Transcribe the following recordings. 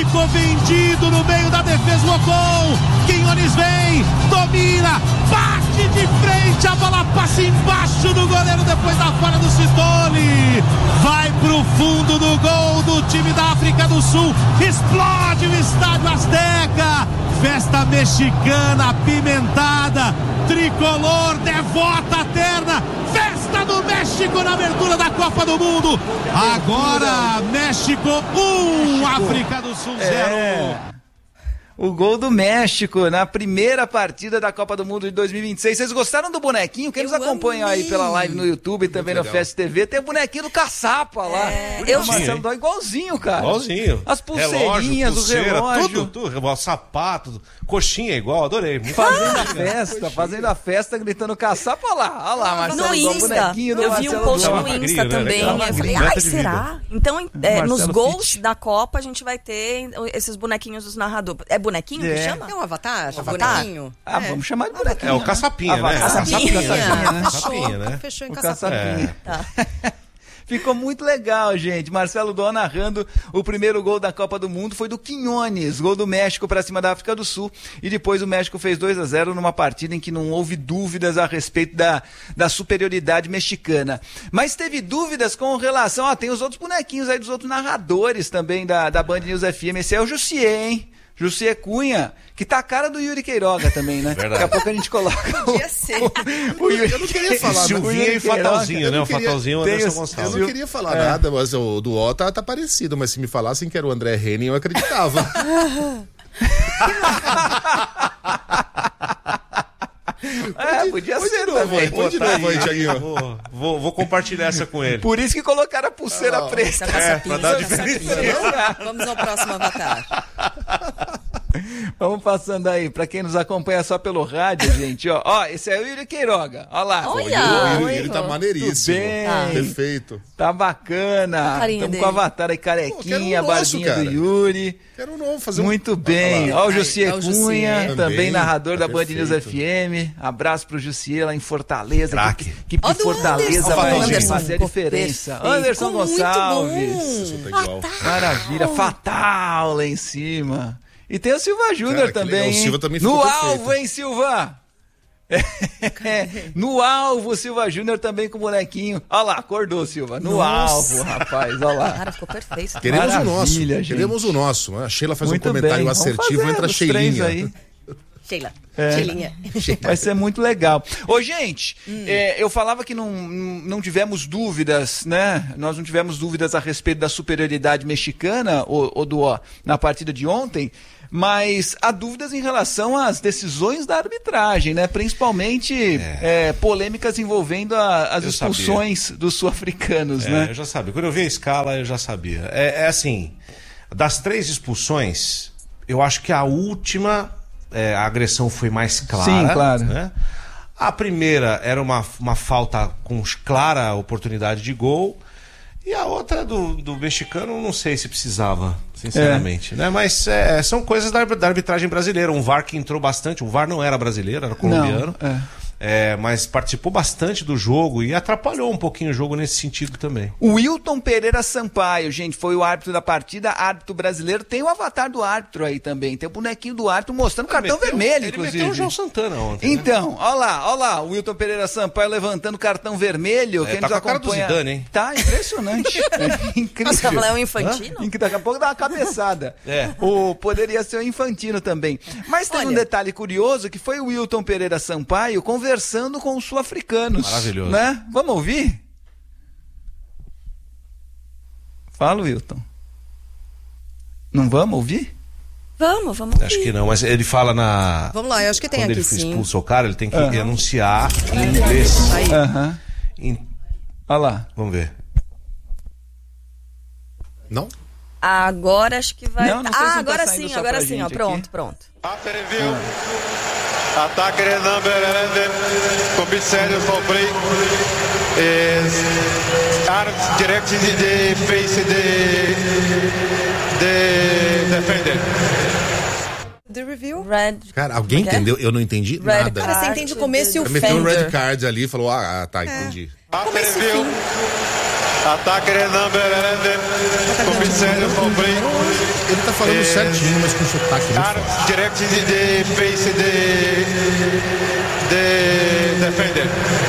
ficou vendido no meio da defesa o Ocon. Quinones vem, domina, bate de frente, a bola passa embaixo do goleiro depois da falha do Citoli. Vai pro fundo do gol do time da África do Sul. Explode o Estádio Azteca. Festa mexicana apimentada, tricolor, devota terna. Festa do México na abertura da Copa do Mundo. Agora México 1, África do Sul 0. O gol do México na primeira partida da Copa do Mundo de 2026. Vocês gostaram do bonequinho? Quem nos acompanha aí pela live no YouTube e também no Fest TV, tem o bonequinho do Caçapa lá. O Marcelo Dó igualzinho, cara. Igualzinho. As pulseirinhas, o relógio. Tudo, sapato, coxinha igual, adorei. Fazendo a festa, gritando Caçapa. Olha lá, Marcelo no Dó, Insta, bonequinho do eu vi um post no Insta também. Eu falei, será? Então, nos gols da Copa, a gente vai ter esses bonequinhos dos narradores. É bonequinho que chama? É um avatar? Bonequinho? Vamos chamar de bonequinho. É o Caçapinha, né? Caçapinha, né? Fechou em Caçapinha. Ficou muito legal, gente. Marcelo Dó narrando o primeiro gol da Copa do Mundo foi do Quinones, gol do México para cima da África do Sul, e depois o México fez 2-0 numa partida em que não houve dúvidas a respeito da superioridade mexicana. Mas teve dúvidas com relação, tem os outros bonequinhos aí dos outros narradores também da Band News FM. Esse é o Jussier, hein? Jussier Cunha, que tá a cara do Yuri Queiroga também, né? Verdade. Daqui a pouco a gente coloca Podia ser. Eu não queria falar. Silvinha e Fatalzinho, né? O Fatalzinho é o Anderson Gonçalves. Eu não queria falar nada, mas o do O tá parecido. Mas se me falassem que era o André Henning, eu acreditava. Podia ser também. Põe de novo aí, Thiaguinho. Vou compartilhar essa com ele. Por isso que colocaram a pulseira preta. Pra dar diferença. Vamos ao próximo avatar. Vamos passando aí, pra quem nos acompanha só pelo rádio, gente, ó, esse é o Yuri Queiroga, ó lá. O Yuri tá maneiríssimo, perfeito. Tá bacana, estamos com o avatar aí, carequinha, barbinha do Yuri. Quero um novo, fazer muito bem, ó o Jussier Cunha, também narrador da Band News FM, abraço pro Jussier lá em Fortaleza, que Fortaleza vai fazer a diferença. Anderson Gonçalves, maravilha, fatal lá em cima. E tem o Silva Júnior também, o Silva também ficou no perfeito. alvo, hein, Silva? No alvo, o Silva Júnior também com o bonequinho. Olha lá, acordou, Silva. No alvo, rapaz, olha lá. Cara, ficou perfeito. Queremos o nosso. Gente. Queremos o nosso. A Sheila faz muito um comentário bem. assertivo, entra a Sheilinha. Aí. Sheilinha. Vai ser muito legal. Ô, gente, eu falava que não tivemos dúvidas, né? Nós não tivemos dúvidas a respeito da superioridade mexicana, na partida de ontem. Mas há dúvidas em relação às decisões da arbitragem, né? Principalmente polêmicas envolvendo as expulsões dos sul-africanos, né? Eu já sabia. Quando eu vi a escala, eu já sabia. Assim, das 3 expulsões, eu acho que a última, a agressão foi mais clara. Sim, claro. Né? A primeira era uma falta com clara oportunidade de gol. E a outra do mexicano, não sei se precisava, sinceramente, né? Mas são coisas da arbitragem brasileira. Um VAR que entrou bastante, o VAR não era brasileiro, era colombiano. Mas participou bastante do jogo e atrapalhou um pouquinho o jogo nesse sentido também. O Wilton Pereira Sampaio, gente, foi o árbitro da partida, árbitro brasileiro. Tem o avatar do árbitro aí também, tem o bonequinho do árbitro mostrando cartão vermelho, inclusive. Ele meteu o João Santana ontem. Então, olha lá, o Wilton Pereira Sampaio levantando cartão vermelho. Quem nos com a acompanha... cara do Zidane, hein? Tá impressionante. Incrível. Você vai falar um Infantino? Daqui a pouco dá uma cabeçada. Poderia ser o Infantino também. Mas tem um detalhe curioso, que foi o Wilton Pereira Sampaio conversando com os sul-africanos. Maravilhoso. Né? Vamos ouvir? Fala, Wilton. Não vamos ouvir? Vamos ouvir. Acho que não, mas ele fala na... Vamos lá, eu acho que tem quando aqui ele sim. expulsa o cara, ele tem que anunciar em inglês. Olha lá. Vamos ver. Não? Agora acho que vai... Não sei se agora tá sim, agora sim, ó, pronto. After review. Attacker number 11, comissário Faubry is arms directed in the face the defender. The review? Red. Cara, alguém entendeu? Eu não entendi nada. Cara, você entende o começo e o Meteu um fender. red card ali e falou, tá, entendi. After review. Ataque Renan Berendt, comissário Fabri. Ele tá falando certinho, mas com sotaque muito forte. Direct de face de defender.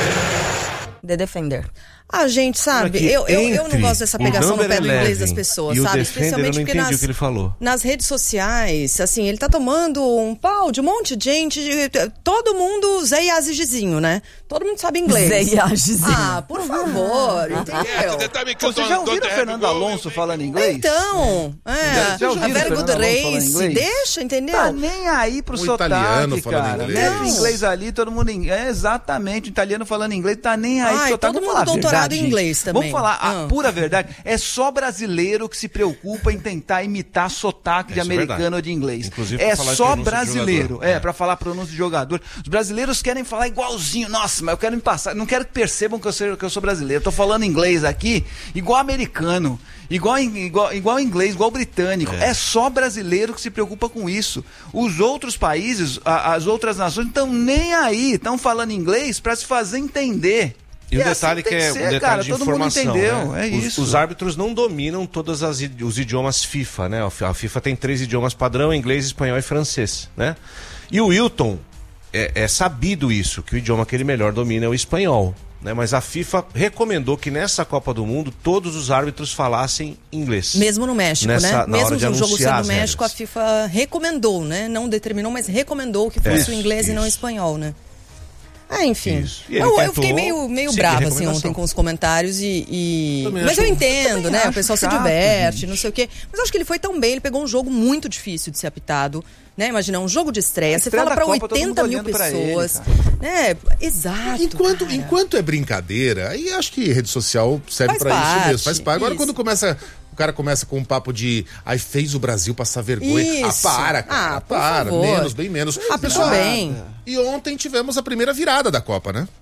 The Defender. Ah, gente, sabe, eu não gosto dessa pegação no pé do inglês das pessoas, e sabe? O Especialmente porque o que ele falou. Nas redes sociais, assim, ele tá tomando um pau de um monte de gente, todo mundo Zé Yazigizinho, né? Todo mundo sabe inglês. Zé Yazigizinho. Ah, por favor, entendeu? Vocês já ouviram o Fernando Alonso falando inglês? Então, a Very Good Race, deixa, entendeu? Tá nem aí pro sotaque, italiano falando cara. inglês. Mete o inglês ali, todo mundo... exatamente, o italiano falando inglês, tá nem aí pro sotaque. Todo mundo doutorado em inglês também. Vamos falar a pura verdade. É só brasileiro que se preocupa em tentar imitar sotaque de americano ou de inglês. Inclusive, é só brasileiro. Pra falar pronúncia de jogador. Os brasileiros querem falar igualzinho. Nossa, mas eu quero me passar. Não quero que percebam que eu sou brasileiro. Eu tô falando inglês aqui igual americano. Igual inglês, igual britânico. É só brasileiro que se preocupa com isso. Os outros países, as outras nações, não estão nem aí. Estão falando inglês para se fazer entender. E o detalhe assim que é ser, um detalhe cara, de todo informação, mundo entendeu, né? isso. Os árbitros não dominam todos os idiomas FIFA, né? A FIFA tem 3 idiomas padrão, inglês, espanhol e francês, né? E o Wilton, é sabido isso, que o idioma que ele melhor domina é o espanhol, né? Mas a FIFA recomendou que nessa Copa do Mundo todos os árbitros falassem inglês. Mesmo no México, né? Mesmo no jogo sendo no México, regras. a FIFA recomendou, né? Não determinou, mas recomendou que fosse o inglês e não o espanhol, né? Enfim. Eu fiquei meio brava assim ontem com os comentários mas eu entendo, né? O pessoal se diverte, não sei o quê. Mas eu acho que ele foi tão bem, ele pegou um jogo muito difícil de ser apitado, né? Imagina, um jogo de estreia, você fala pra 80 mil pessoas, né? Exato. Enquanto é brincadeira, aí acho que rede social serve pra isso mesmo, faz parte. Agora quando o cara começa com um papo de fez o Brasil passar vergonha. Isso. Para, cara. Para. Menos, bem menos. Pensou bem. E ontem tivemos a primeira virada da Copa, né?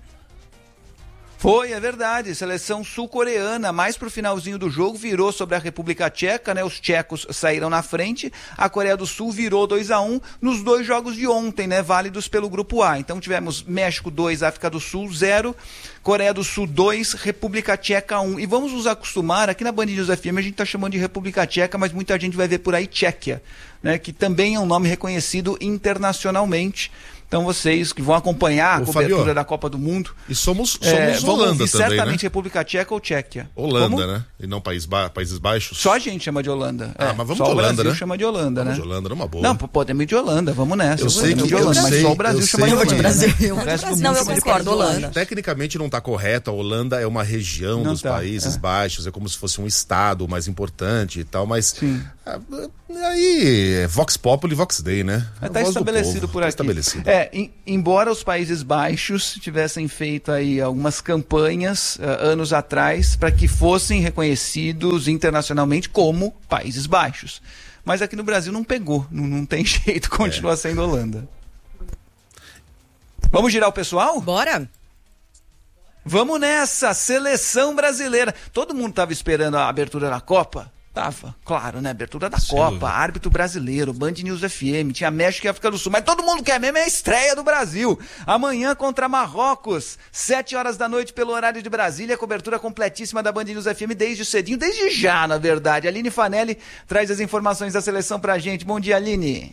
Foi, é verdade. Seleção sul-coreana, mais pro finalzinho do jogo, virou sobre a República Tcheca, né? Os tchecos saíram na frente, a Coreia do Sul virou 2-1 nos 2 jogos de ontem, né? Válidos pelo Grupo A. Então tivemos México 2, África do Sul 0, Coreia do Sul 2, República Tcheca 1. E vamos nos acostumar, aqui na Band News FM a gente tá chamando de República Tcheca, mas muita gente vai ver por aí Tchequia, né? Que também é um nome reconhecido internacionalmente. Então vocês que vão acompanhar a cobertura Fabio, da Copa do Mundo. E somos Holanda também, certamente né? República Tcheca ou Tchequia. Holanda, né? E não Países Baixos. Só a gente chama de Holanda. Mas vamos só de Holanda, o Brasil né? chama de Holanda, vamos né? de Holanda, numa boa. Não, podemos ir de Holanda, vamos nessa. Eu sei que mas só o Brasil chama de Holanda. Não, eu concordo, Holanda. Tecnicamente não está correto, a Holanda é uma região dos Países Baixos, é como se fosse um estado mais importante e tal, mas aí é Vox Populi, Vox Dei, né? Está estabelecido por aqui. Embora os Países Baixos tivessem feito aí algumas campanhas anos atrás para que fossem reconhecidos internacionalmente como Países Baixos. Mas aqui no Brasil não pegou, não tem jeito, continua sendo Holanda. Vamos girar o pessoal? Bora! Vamos nessa, seleção brasileira. Todo mundo estava esperando a abertura da Copa? Tava, claro, né? Abertura da Copa, árbitro brasileiro, Band News FM, tinha México e África do Sul, mas todo mundo quer mesmo é a estreia do Brasil. Amanhã contra Marrocos, 7 horas da noite pelo horário de Brasília, cobertura completíssima da Band News FM desde cedinho, desde já, na verdade. Aline Fanelli traz as informações da seleção pra gente. Bom dia, Aline.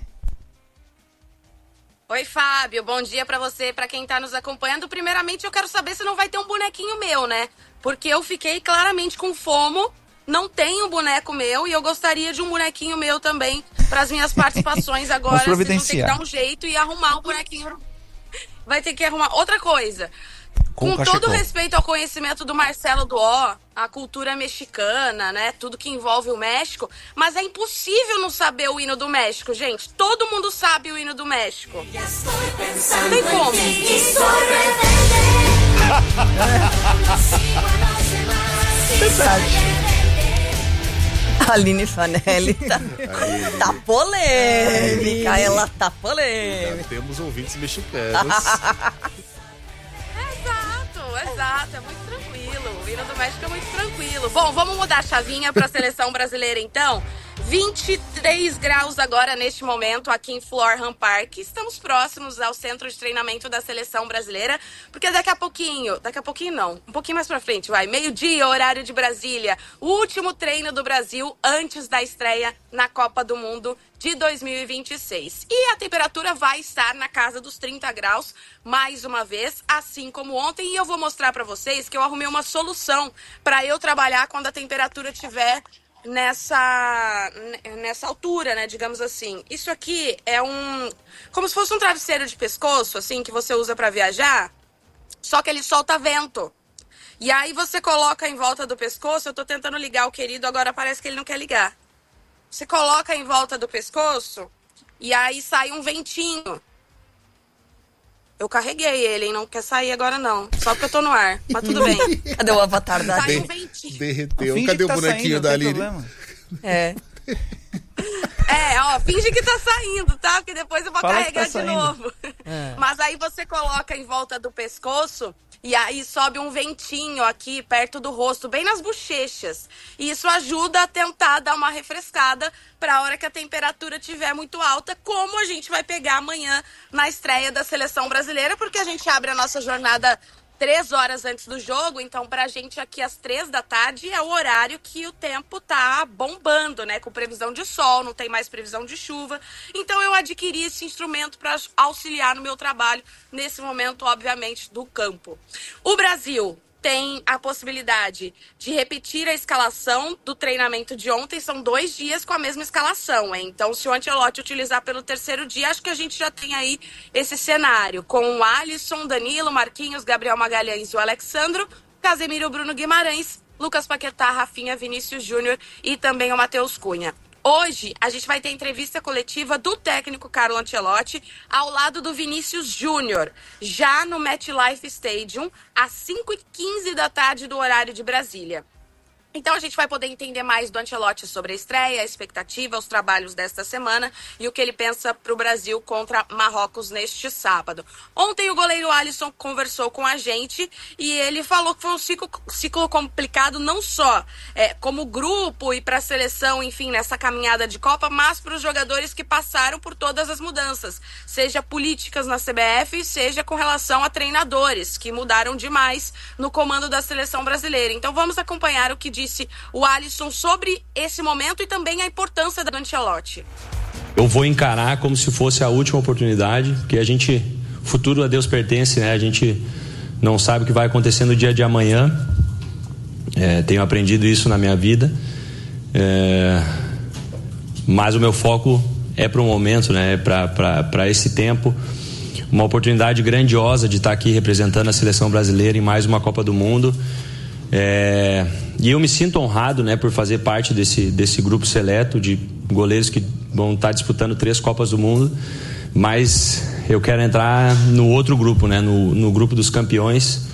Oi, Fábio, bom dia pra você, pra quem tá nos acompanhando. Primeiramente, eu quero saber se não vai ter um bonequinho meu, né? Porque eu fiquei claramente com FOMO. Não tenho boneco meu e eu gostaria de um bonequinho meu também para as minhas participações agora. Vocês vão ter que dar um jeito e arrumar um bonequinho. Vai ter que arrumar. Outra coisa. Com todo respeito ao conhecimento do Marcelo Duó, a cultura mexicana, né? Tudo que envolve o México. Mas é impossível não saber o hino do México, gente. Todo mundo sabe o hino do México. Não tem como. Verdade. Aline Fanelli tá polêmica, ela tá polêmica. Já temos ouvintes mexicanos. Exato, é muito tranquilo. O hino do México é muito tranquilo. Bom, vamos mudar a chavinha para a seleção brasileira então. 23 graus agora neste momento aqui em Florham Park. Estamos próximos ao centro de treinamento da seleção brasileira, porque daqui a pouquinho não, um pouquinho mais pra frente, meio-dia, horário de Brasília, o último treino do Brasil antes da estreia na Copa do Mundo de 2026. E a temperatura vai estar na casa dos 30 graus, mais uma vez, assim como ontem. E eu vou mostrar pra vocês que eu arrumei uma solução para eu trabalhar quando a temperatura estiver nessa altura, né, digamos assim. Isso aqui é como se fosse um travesseiro de pescoço, assim, que você usa para viajar, só que ele solta vento. E aí você coloca em volta do pescoço. Eu tô tentando ligar o querido, agora parece que ele não quer ligar. Você coloca em volta do pescoço e aí sai um ventinho. Eu carreguei ele, hein? Não quer sair agora não. Só porque eu tô no ar. Mas tudo bem. Cadê o avatar da Sai um ventinho. Derreteu. Cadê o bonequinho da Aline? Finge que tá saindo, tá? Porque depois eu vou carregar de novo. Mas aí você coloca em volta do pescoço e aí sobe um ventinho aqui perto do rosto, bem nas bochechas. E isso ajuda a tentar dar uma refrescada para a hora que a temperatura estiver muito alta, como a gente vai pegar amanhã na estreia da seleção brasileira, porque a gente abre a nossa jornada 3 horas antes do jogo. Então pra gente aqui às 3 da tarde é o horário que o tempo tá bombando, né? Com previsão de sol, não tem mais previsão de chuva. Então eu adquiri esse instrumento para auxiliar no meu trabalho nesse momento, obviamente, do campo. O Brasil tem a possibilidade de repetir a escalação do treinamento de ontem. São 2 dias com a mesma escalação, hein? Então, se o Ancelotti utilizar pelo 3º dia, acho que a gente já tem aí esse cenário, com o Alisson, Danilo, Marquinhos, Gabriel Magalhães e o Alexandro, Casemiro, Bruno Guimarães, Lucas Paquetá, Rafinha, Vinícius Júnior e também o Matheus Cunha. Hoje, a gente vai ter entrevista coletiva do técnico Carlo Ancelotti ao lado do Vinícius Júnior, já no MetLife Stadium, às 5h15 da tarde do horário de Brasília. Então a gente vai poder entender mais do Ancelotti sobre a estreia, a expectativa, os trabalhos desta semana e o que ele pensa para o Brasil contra Marrocos neste sábado. Ontem o goleiro Alisson conversou com a gente e ele falou que foi um ciclo complicado, não só como grupo e para a seleção, enfim, nessa caminhada de Copa, mas para os jogadores que passaram por todas as mudanças, seja políticas na CBF, seja com relação a treinadores, que mudaram demais no comando da seleção brasileira. Então vamos acompanhar o que disse o Alisson sobre esse momento e também a importância do Ancelotti. Eu vou encarar como se fosse a última oportunidade, porque futuro a Deus pertence, né? A gente não sabe o que vai acontecer no dia de amanhã. Tenho aprendido isso na minha vida. Mas o meu foco é para o momento, né? Para esse tempo. Uma oportunidade grandiosa de estar aqui representando a seleção brasileira em mais uma Copa do Mundo. E eu me sinto honrado, né, por fazer parte desse grupo seleto de goleiros que vão estar disputando 3 Copas do Mundo, mas eu quero entrar no outro grupo, né, no grupo dos campeões.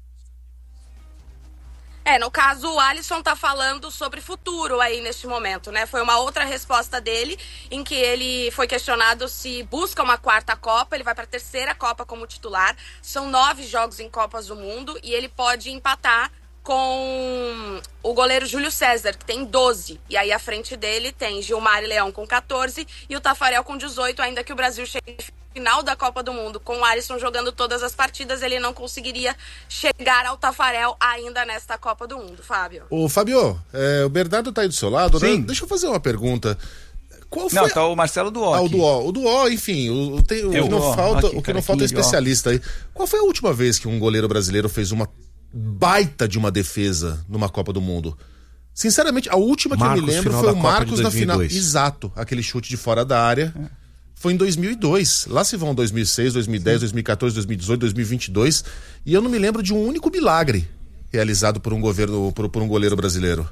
No caso, o Alisson tá falando sobre futuro aí neste momento, né? Foi uma outra resposta dele, em que ele foi questionado se busca uma 4ª Copa. Ele vai para a 3ª Copa como titular. São 9 jogos em Copas do Mundo e ele pode empatar com o goleiro Júlio César, que tem 12. E aí à frente dele tem Gilmar e Leão com 14 e o Tafarel com 18, ainda que o Brasil chegue no final da Copa do Mundo. Com o Alisson jogando todas as partidas, ele não conseguiria chegar ao Tafarel ainda nesta Copa do Mundo. Fábio. Ô Fábio, o Bernardo tá aí do seu lado, Sim. né? Deixa eu fazer uma pergunta. Qual foi? Não, tá o Marcelo Duó. O Duó, enfim, o que não falta é especialista aí. Qual foi a última vez que um goleiro brasileiro fez uma baita de uma defesa numa Copa do Mundo? Sinceramente, a última que eu me lembro foi o Marcos da final. Exato, aquele chute de fora da área. Foi em 2002. Lá se vão 2006, 2010, 2014, 2018, 2022. E eu não me lembro de um único milagre realizado por um goleiro brasileiro.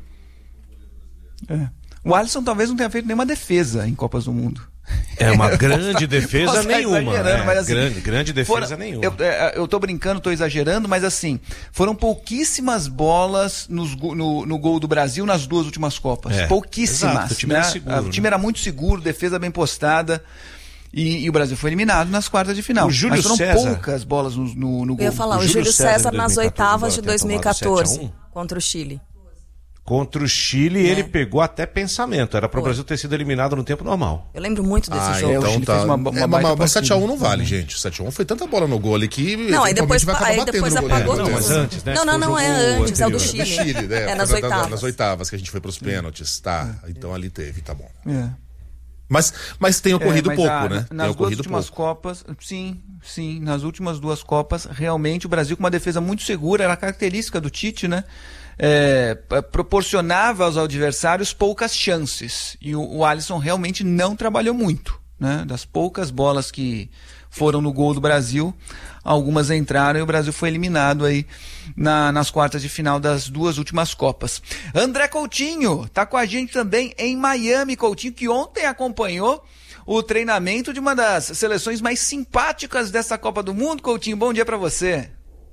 O Alisson talvez não tenha feito nenhuma defesa em Copas do Mundo. Uma grande defesa nenhuma. Mas, assim, grande defesa nenhuma. Eu tô brincando, tô exagerando, mas assim, foram pouquíssimas bolas no gol do Brasil nas 2 últimas Copas. Pouquíssimas. Exato, o time era seguro, o time era muito seguro, defesa bem postada. E o Brasil foi eliminado nas quartas de final. Mas foram poucas bolas no gol. Eu ia falar, o Júlio César nas oitavas de 2014 contra o Chile. Contra o Chile, ele pegou até pensamento. Era para o Brasil ter sido eliminado no tempo normal. Eu lembro muito desse jogo. Então tá. Mas 7x1 não vale, gente. 7x1 foi tanta bola no gol ali que... Não, aí depois apagou tudo. Não, mas antes, né? Não, é antes. É o do Chile. Chile, nas oitavas. Nas oitavas que a gente foi pros pênaltis. Tá, então ali teve, tá bom. Mas tem ocorrido pouco, né? Nas duas últimas Copas, sim, nas últimas 2 Copas, realmente o Brasil com uma defesa muito segura, era a característica do Tite, né? Proporcionava aos adversários poucas chances, e o Alisson realmente não trabalhou muito, né? Das poucas bolas que foram no gol do Brasil, algumas entraram e o Brasil foi eliminado aí nas quartas de final das 2 últimas Copas. André Coutinho tá com a gente também em Miami. Coutinho, que ontem acompanhou o treinamento de uma das seleções mais simpáticas dessa Copa do Mundo. Coutinho, bom dia para você.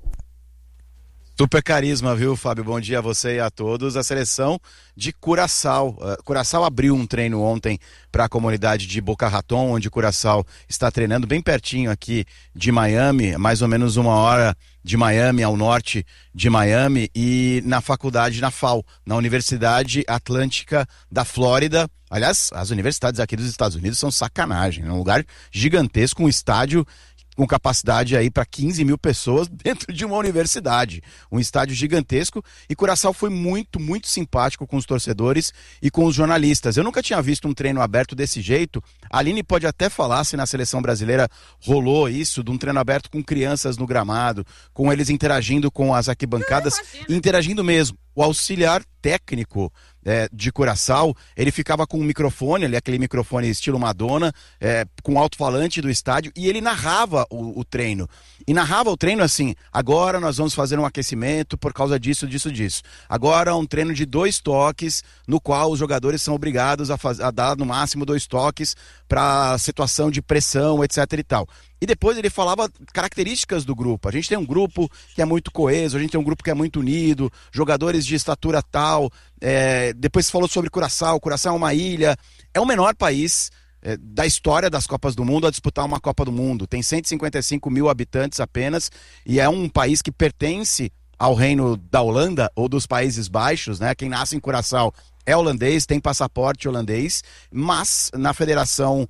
Super carisma, viu, Fábio? Bom dia a você e a todos. A seleção de Curaçao. Curaçao abriu um treino ontem para a comunidade de Boca Raton, onde Curaçao está treinando bem pertinho aqui de Miami, mais ou menos 1 hora de Miami, ao norte de Miami, e na faculdade, na FAO, na Universidade Atlântica da Flórida. Aliás, as universidades aqui dos Estados Unidos são sacanagem, é um lugar gigantesco, um estádio com capacidade aí para 15 mil pessoas dentro de uma universidade, um estádio gigantesco, e Curaçao foi muito, muito simpático com os torcedores e com os jornalistas. Eu nunca tinha visto um treino aberto desse jeito. A Aline pode até falar se na seleção brasileira rolou isso, de um treino aberto com crianças no gramado, com eles interagindo com as arquibancadas, interagindo mesmo. O auxiliar técnico de Curaçao, ele ficava com um microfone, ali, aquele microfone estilo Madonna, com alto-falante do estádio, e ele narrava o treino. E narrava o treino assim: agora nós vamos fazer um aquecimento por causa disso. Agora um treino de 2 toques, no qual os jogadores são obrigados a dar no máximo 2 toques para situação de pressão, etc e tal. E depois ele falava características do grupo. A gente tem um grupo que é muito coeso, a gente tem um grupo que é muito unido, jogadores de estatura tal. Depois falou sobre Curaçao. Curaçao é uma ilha, é o menor país da história das Copas do Mundo a disputar uma Copa do Mundo. Tem 155 mil habitantes apenas, e é um país que pertence ao reino da Holanda ou dos Países Baixos, né? Quem nasce em Curaçao é holandês, tem passaporte holandês, mas na federação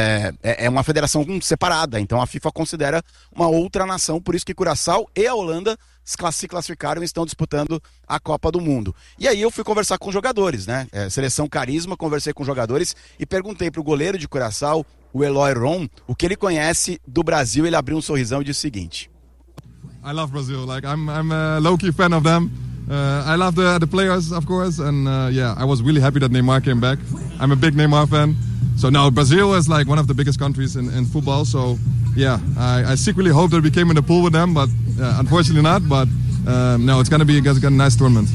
é uma federação separada, então a FIFA considera uma outra nação, por isso que Curaçao e a Holanda se classificaram e estão disputando a Copa do Mundo. E aí eu fui conversar com os jogadores, né? Seleção Carisma, conversei com os jogadores e perguntei pro goleiro de Curaçao, o Eloy Ron, o que ele conhece do Brasil. Ele abriu um sorrisão e disse o seguinte: I love Brazil, like I'm a low-key fan of them. I love the players, of course, and I was really happy that Neymar came back. I'm a big Neymar fan. So now Brazil is like one of the biggest countries in football. So I secretly hope that we came in the pool with them, but unfortunately not. But no, it's gonna be a nice tournament.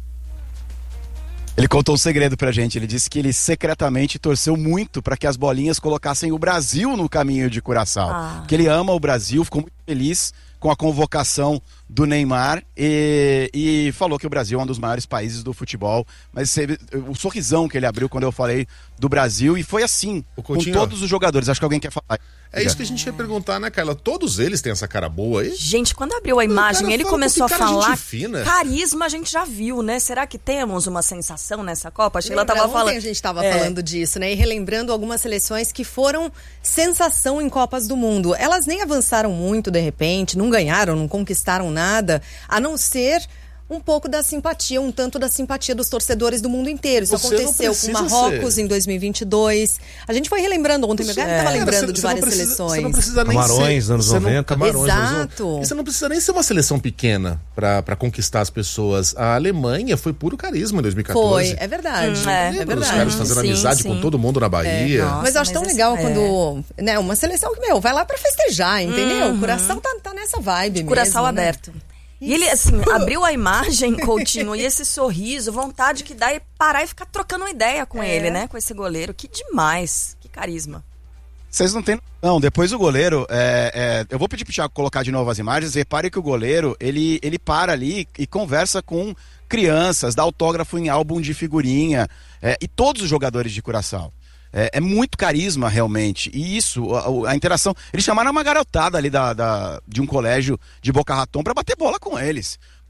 Ele contou um segredo pra gente. Ele disse que ele secretamente torceu muito para que as bolinhas colocassem o Brasil no caminho de Curaçao. Que ele ama o Brasil, ficou muito feliz com a convocação do Neymar e falou que o Brasil é um dos maiores países do futebol. Mas o sorrisão que ele abriu quando eu falei do Brasil, e foi assim com todos os jogadores. Acho que alguém quer falar. Isso que a gente ia perguntar, né, Carla? Todos eles têm essa cara boa aí? Gente, quando abriu a imagem, ele começou a falar. Carisma a gente já viu, né? Será que temos uma sensação nessa Copa? A Sheila tava falando. A gente tava falando disso, né? E relembrando algumas seleções que foram sensação em Copas do Mundo. Elas nem avançaram muito, de repente, não ganharam, não conquistaram nada, a não ser um pouco da simpatia, um tanto da simpatia dos torcedores do mundo inteiro. Isso aconteceu com Marrocos em 2022. A gente foi relembrando ontem, meu cara estava lembrando de várias seleções. Você não precisa nem Camarões, anos 90. Camarões, exato. Você não precisa nem ser uma seleção pequena para conquistar as pessoas. A Alemanha foi puro carisma em 2014. Foi, é verdade. É verdade. Os caras fazendo amizade com todo mundo na Bahia. Nossa, mas eu acho tão legal quando... Né, uma seleção que, vai lá para festejar, entendeu? O Curaçao tá nessa vibe mesmo. Curaçao aberto. E ele, assim, abriu a imagem, Coutinho, e esse sorriso, vontade que dá é parar e ficar trocando uma ideia com ele, né? Com esse goleiro. Que demais, que carisma. Vocês não têm... Não, depois o goleiro, eu vou pedir pro Thiago colocar de novo as imagens. Repare que o goleiro, ele para ali e conversa com crianças, dá autógrafo em álbum de figurinha, e todos os jogadores de Curaçao. É muito carisma, realmente. E isso, a interação... Eles chamaram uma garotada ali de um colégio de Boca Raton pra bater bola com eles.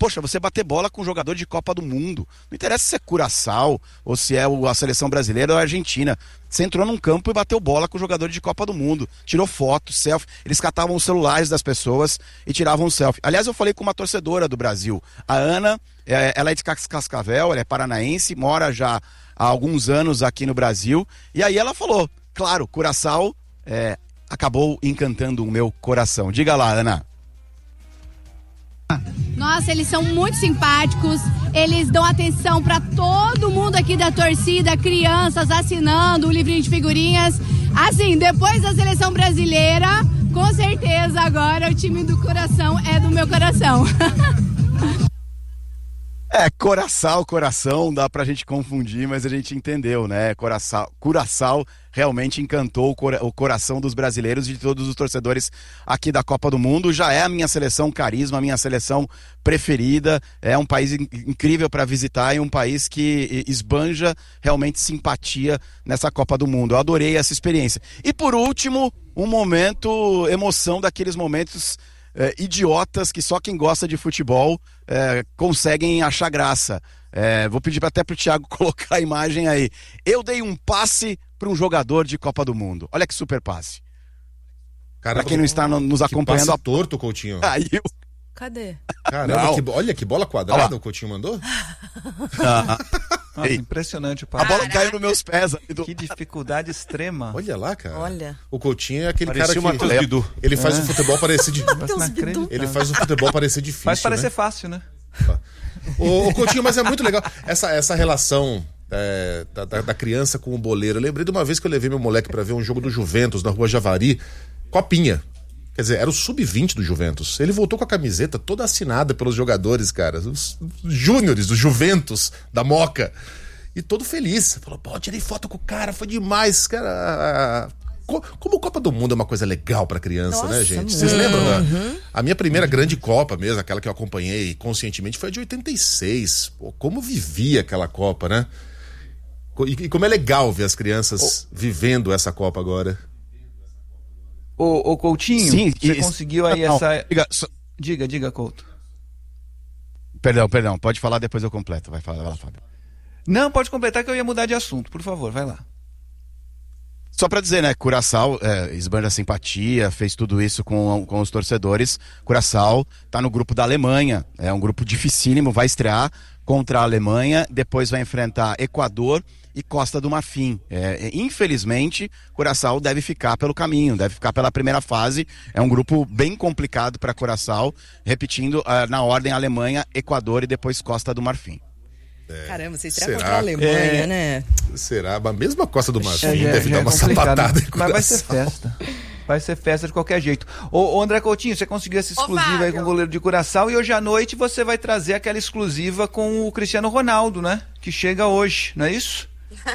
Poxa, você bater bola com um jogador de Copa do Mundo. Não interessa se é Curaçao ou se é a seleção brasileira ou a Argentina. Você entrou num campo e bateu bola com o jogador de Copa do Mundo. Tirou foto, selfie. Eles catavam os celulares das pessoas e tiravam um selfie. Aliás, eu falei com uma torcedora do Brasil. A Ana, ela é de Cascavel, ela é paranaense, mora já há alguns anos aqui no Brasil. E aí ela falou, claro, Curaçao acabou encantando o meu coração. Diga lá, Ana. Nossa, eles são muito simpáticos, eles dão atenção para todo mundo aqui da torcida, crianças assinando o livrinho de figurinhas. Assim, depois da seleção brasileira, com certeza agora o time do coração é do meu coração. Coração, dá pra gente confundir, mas a gente entendeu, né? Curaçao realmente encantou o coração dos brasileiros e de todos os torcedores aqui da Copa do Mundo. Já é a minha seleção carisma, a minha seleção preferida. É um país incrível para visitar e um país que esbanja realmente simpatia nessa Copa do Mundo. Eu adorei essa experiência. E por último, um momento, emoção daqueles momentos idiotas que só quem gosta de futebol conseguem achar graça. Vou pedir até pro Thiago colocar a imagem aí. Eu dei um passe para um jogador de Copa do Mundo. Olha que super passe. Para quem não está nos acompanhando... Passe torto, Coutinho. Cadê? Caramba, olha que bola quadrada o Coutinho mandou. Nossa, impressionante o passe. A bola caiu nos meus pés. Que dificuldade extrema. Olha lá, cara. Olha. O Coutinho é aquele Parecia cara que... Ele faz o futebol parecer difícil. Ele faz o futebol parecer difícil. Faz parecer fácil, né? O Coutinho, mas é muito legal. Essa relação da criança com o boleiro. Eu lembrei de uma vez que eu levei meu moleque pra ver um jogo do Juventus na Rua Javari, Copinha. Quer dizer, era o sub-20 do Juventus. Ele voltou com a camiseta toda assinada pelos jogadores, cara. Os júniores do Juventus, da Moca. E todo feliz. Falou, tirei foto com o cara, foi demais. Cara, como Copa do Mundo é uma coisa legal pra criança, né, gente? Vocês lembram? A minha primeira grande Copa mesmo, aquela que eu acompanhei conscientemente, foi a de 86. Como vivia aquela Copa, né? E como é legal ver as crianças vivendo essa Copa agora. Ô Coutinho, sim, você conseguiu aí essa... Diga, Couto. Perdão, pode falar, depois eu completo. Vai lá, Fábio. Não, pode completar que eu ia mudar de assunto, por favor, vai lá. Só pra dizer, né, Curaçao esbanja simpatia, fez tudo isso com os torcedores. Curaçao tá no grupo da Alemanha, é um grupo dificílimo, vai estrear contra a Alemanha, depois vai enfrentar Equador e Costa do Marfim. Infelizmente, Curaçao deve ficar pelo caminho, deve ficar pela primeira fase. É um grupo bem complicado para Curaçao, repetindo na ordem Alemanha, Equador e depois Costa do Marfim. Caramba, você estreia contra a Alemanha, né? Será? A mesma Costa do Marfim deve dar uma sapatada em Curaçao. Mas vai ser festa. Vai ser festa de qualquer jeito. Ô André Coutinho, você conseguiu essa exclusiva aí com o goleiro de Curaçao e hoje à noite você vai trazer aquela exclusiva com o Cristiano Ronaldo, né? Que chega hoje, não é isso?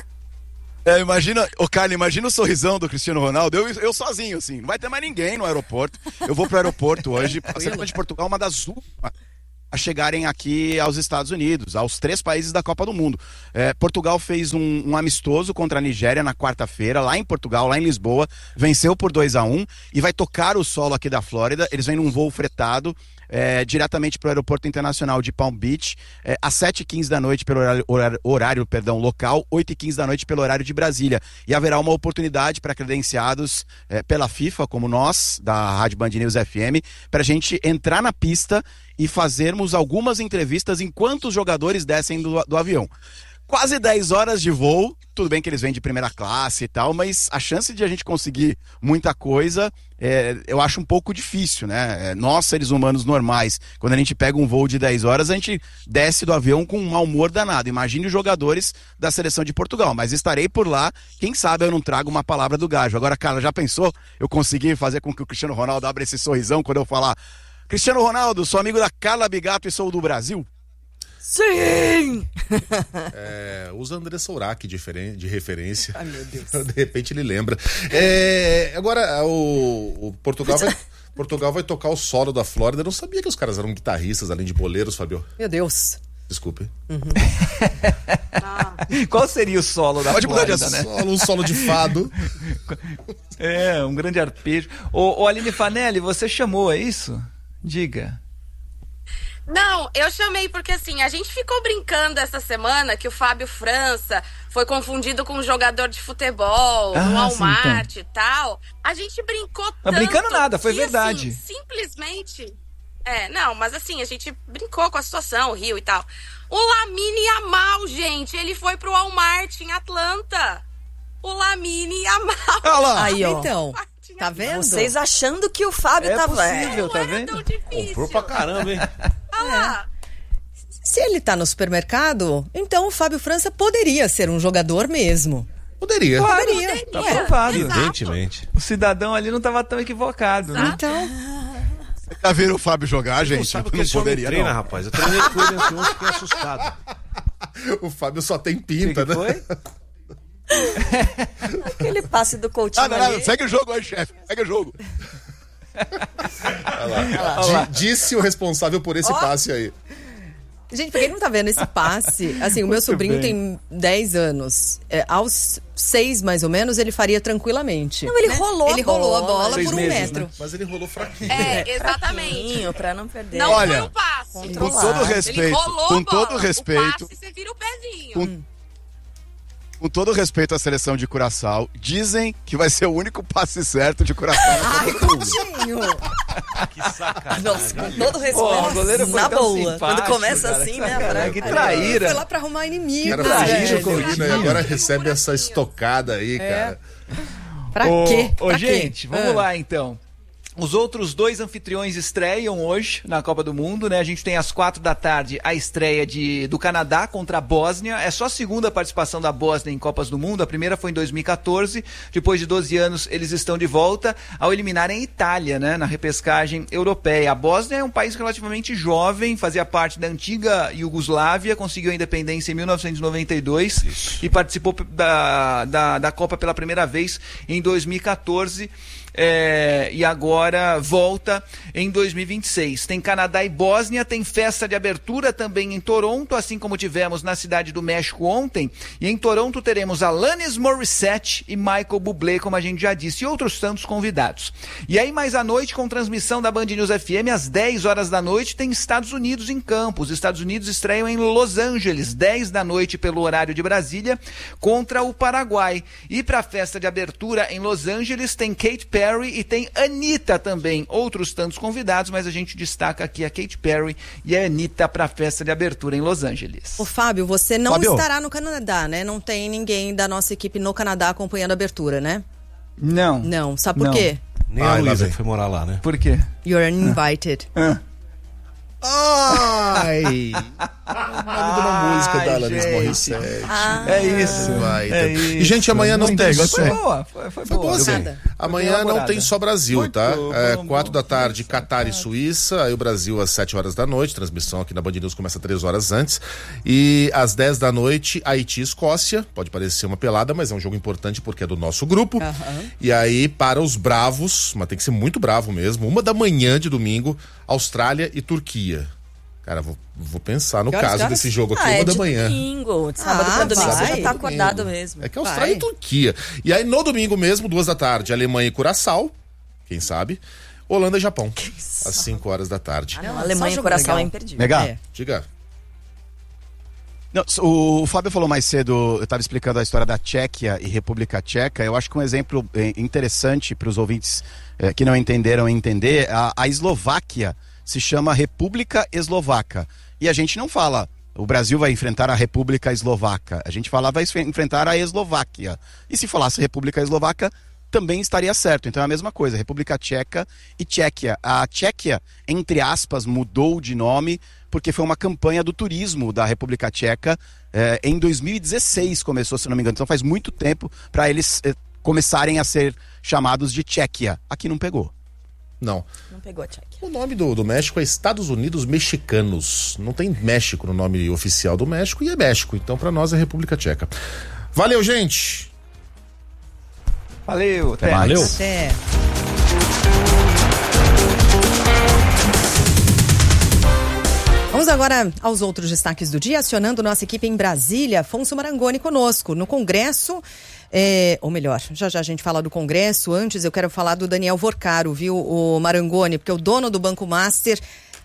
Imagina o sorrisão do Cristiano Ronaldo, eu sozinho, assim, não vai ter mais ninguém no aeroporto. Eu vou pro aeroporto hoje, a seleção de Portugal é uma das últimas a chegarem aqui aos Estados Unidos, aos 3 países da Copa do Mundo. Portugal fez um amistoso contra a Nigéria na quarta-feira, lá em Portugal, lá em Lisboa, venceu por 2-1 e vai tocar o solo aqui da Flórida. Eles vêm num voo fretado diretamente para o aeroporto internacional de Palm Beach, às 7h15 da noite pelo horário local, 8h15 da noite pelo horário de Brasília. E haverá uma oportunidade para credenciados pela FIFA, como nós, da Rádio Band News FM, para a gente entrar na pista e fazermos algumas entrevistas enquanto os jogadores descem do avião. Quase 10 horas de voo, tudo bem que eles vêm de primeira classe e tal, mas a chance de a gente conseguir muita coisa, eu acho um pouco difícil, né? Nós, seres humanos normais, quando a gente pega um voo de 10 horas, a gente desce do avião com um mau humor danado. Imagine os jogadores da seleção de Portugal, mas estarei por lá, quem sabe eu não trago uma palavra do gajo. Agora, cara, já pensou eu conseguir fazer com que o Cristiano Ronaldo abra esse sorrisão quando eu falar: Cristiano Ronaldo, sou amigo da Carla Bigato e sou do Brasil? Sim! Usa Andressa Urach de referência. Ai, meu Deus. De repente ele lembra. Agora, o Portugal vai tocar o solo da Flórida. Eu não sabia que os caras eram guitarristas, além de boleiros, Fabio. Meu Deus. Desculpe. Qual seria o solo da Flórida, né? Um solo de fado. Um grande arpejo. Ô Aline Fanelli, você chamou, é isso? Diga. Não, eu chamei porque assim, a gente ficou brincando essa semana que o Fábio França foi confundido com um jogador de futebol no Walmart e tal. A gente brincou tanto. Não brincando nada, foi que, verdade. Assim, simplesmente... não, mas assim, a gente brincou com a situação, o Rio e tal. O Lamine Yamal, gente, ele foi pro Walmart em Atlanta. O Lamine Yamal. Olha lá. Aí, ó. Então, tá vendo? Vocês achando que o Fábio tava... possível, tá vendo? Comprou pra caramba, hein? Se ele tá no supermercado, então o Fábio França poderia ser um jogador mesmo. Poderia. Poderia. Tá provado. Evidentemente. O cidadão ali não tava tão equivocado, né? Então... Você tá vendo o Fábio jogar, gente? Sabe o que não esse homem poderia, treina, não. rapaz? Eu treinei com ele anteontem, fiquei assustado. O Fábio só tem pinta, que né? foi? Aquele passe do Coutinho Nada, segue o jogo aí, chefe. Segue o jogo. Olha lá. Disse o responsável por esse passe aí. Gente, pra quem não tá vendo esse passe, assim, o meu sobrinho tem 10 anos. Aos 6, mais ou menos, ele faria tranquilamente. Não, ele rolou Ele rolou a bola 6 por 1 meses, metro. né? Mas ele rolou fraquinho. Exatamente. Pra não perder. Não Olha, foi um passe. Com todo respeito, Ele rolou com a bola. todo respeito, O passe, você vira o pezinho. com todo respeito à seleção de Curaçao, dizem que vai ser o único passe certo de Curaçao na Copa do Mundo. Coutinho! Que sacanagem. Nossa, com todo respeito. Pô, o goleiro foi na tão boa. simpático, Quando começa cara. assim, né? Que Foi traíra. lá pra arrumar inimigo. Cara, Traíra, fugiu Coutinho. Coutinho e agora recebe essa estocada aí, cara. Pra quê? Ô, Pra gente, quê? vamos lá então. Os outros 2 anfitriões estreiam hoje na Copa do Mundo, né? A gente tem às 4 da tarde a estreia do Canadá contra a Bósnia. É só a segunda participação da Bósnia em Copas do Mundo. A primeira foi em 2014. Depois de 12 anos, eles estão de volta ao eliminarem a Itália, né? Na repescagem europeia. A Bósnia é um país relativamente jovem, fazia parte da antiga Iugoslávia, conseguiu a independência em 1992 e participou da Copa pela primeira vez em 2014. E agora volta em 2026. Tem Canadá e Bósnia, tem festa de abertura também em Toronto, assim como tivemos na Cidade do México ontem. E em Toronto teremos Alanis Morissette e Michael Bublé, como a gente já disse, e outros tantos convidados. E aí mais à noite, com transmissão da Band News FM, às 10 horas da noite, tem Estados Unidos em campo. Os Estados Unidos estreiam em Los Angeles, 10 da noite pelo horário de Brasília, contra o Paraguai. E para a festa de abertura em Los Angeles tem Katy Perry e tem Anitta também, outros tantos convidados, mas a gente destaca aqui a Katy Perry e a Anitta para a festa de abertura em Los Angeles. Ô, Fábio, você não estará no Canadá, né? Não tem ninguém da nossa equipe no Canadá acompanhando a abertura, né? Não. Não. Sabe por quê? Nem a Luísa que foi morar lá, né? Por quê? You're uninvited. Ai! O nome de uma música da Alanis Morissette. É isso. E, gente, amanhã não tem só... Foi boa. Foi boa. Assim. Amanhã não tem só Brasil, Muito tá? bom, 4 da tarde, Catar e Suíça. Aí o Brasil às 7 horas da noite. Transmissão aqui na Band News começa 3 horas antes. E às 10 da noite, Haiti e Escócia. Pode parecer uma pelada, mas é um jogo importante porque é do nosso grupo. E aí, para os bravos, mas tem que ser muito bravo mesmo, 1 da manhã de domingo, Austrália e Turquia. Cara, vou pensar no caso desse jogo aqui, 1 da manhã. Domingo, de sábado pra domingo, você já tá acordado mesmo. É que é Austrália e Turquia. E aí no domingo mesmo, 2 da tarde, Alemanha e Curaçao, quem sabe, Holanda e Japão, às 5 horas da tarde. Não, Alemanha e Curaçao é imperdível. Legal. Diga. Não, o Fábio falou mais cedo, eu estava explicando a história da Tchequia e República Tcheca. Eu acho que um exemplo interessante para os ouvintes que não entenderam entender, a Eslováquia se chama República Eslovaca. E a gente não fala, o Brasil vai enfrentar a República Eslovaca. A gente fala, vai enfrentar a Eslováquia. E se falasse República Eslovaca, também estaria certo. Então é a mesma coisa, República Tcheca e Tchequia. A Tchequia, entre aspas, mudou de nome porque foi uma campanha do turismo da República Tcheca. Em 2016 começou, se não me engano. Então faz muito tempo para eles começarem a ser chamados de Tchequia. Aqui não pegou. Não pegou a Tchequia. O nome do México é Estados Unidos Mexicanos. Não tem México no nome oficial do México e é México. Então, para nós é República Tcheca. Valeu, gente! Valeu, até. Valeu. Até. Vamos agora aos outros destaques do dia, acionando nossa equipe em Brasília. Afonso Marangoni conosco. No Congresso, ou melhor, já a gente fala do Congresso. Antes eu quero falar do Daniel Vorcaro, viu, o Marangoni, porque o dono do Banco Master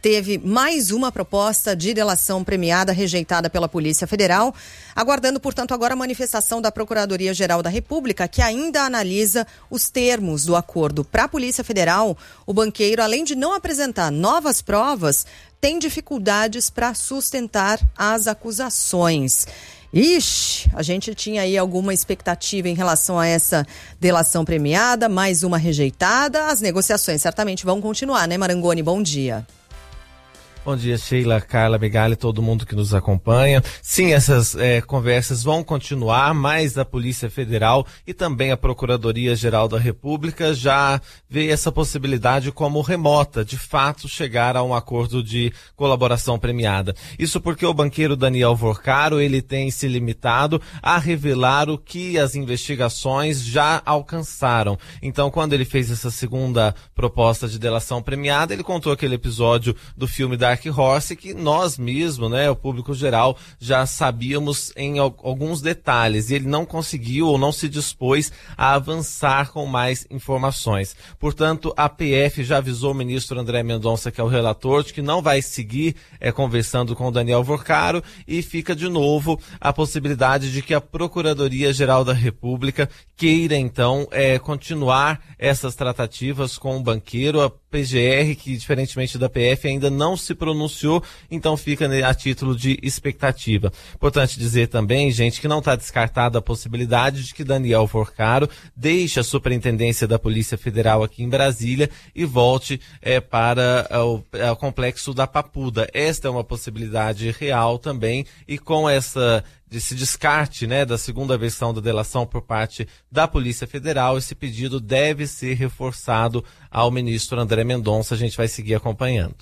teve mais uma proposta de delação premiada rejeitada pela Polícia Federal, aguardando, portanto, agora a manifestação da Procuradoria-Geral da República, que ainda analisa os termos do acordo. Para a Polícia Federal, o banqueiro, além de não apresentar novas provas, tem dificuldades para sustentar as acusações. Ixi, a gente tinha aí alguma expectativa em relação a essa delação premiada, mais uma rejeitada. As negociações certamente vão continuar, né, Marangoni? Bom dia. Bom dia, Sheila, Carla, Megali, todo mundo que nos acompanha. Sim, essas conversas vão continuar, mas a Polícia Federal e também a Procuradoria-Geral da República já vê essa possibilidade como remota, de fato, chegar a um acordo de colaboração premiada. Isso porque o banqueiro Daniel Vorcaro, ele tem se limitado a revelar o que as investigações já alcançaram. Então, quando ele fez essa segunda proposta de delação premiada, ele contou aquele episódio do filme Dark Horse, que nós mesmos, né, o público geral, já sabíamos em alguns detalhes, e ele não conseguiu ou não se dispôs a avançar com mais informações. Portanto, a PF já avisou o ministro André Mendonça, que é o relator, de que não vai seguir conversando com o Daniel Vorcaro, e fica de novo a possibilidade de que a Procuradoria-Geral da República queira, então, continuar essas tratativas com o banqueiro. A PGR, que diferentemente da PF ainda não se pronunciou, então fica a título de expectativa. Importante dizer também, gente, que não está descartada a possibilidade de que Daniel Vorcaro deixe a superintendência da Polícia Federal aqui em Brasília e volte para o complexo da Papuda. Esta é uma possibilidade real também, e com esse descarte, né, da segunda versão da delação por parte da Polícia Federal, esse pedido deve ser reforçado ao ministro André Mendonça. A gente vai seguir acompanhando.